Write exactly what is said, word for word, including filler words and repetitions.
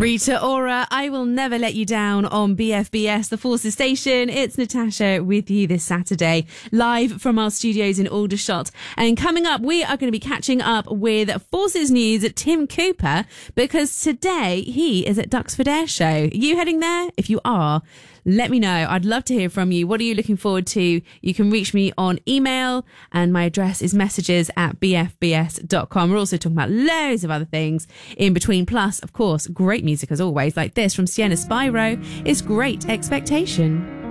Rita Ora, I Will Never Let You Down on B F B S, the Forces Station. It's Natasha with you this Saturday, live from our studios in Aldershot. And coming up, we are going to be catching up with Forces News at Tim Cooper, because today he is at Duxford Air Show. Are you heading there? If you are, let me know. I'd love to hear from you. What are you looking forward to? You can reach me on email, and my address is messages at b f b s dot com. We're also talking about loads of other things in between. Plus, of course, great music as always, like this from Sienna Spyro. It's Great Expectation.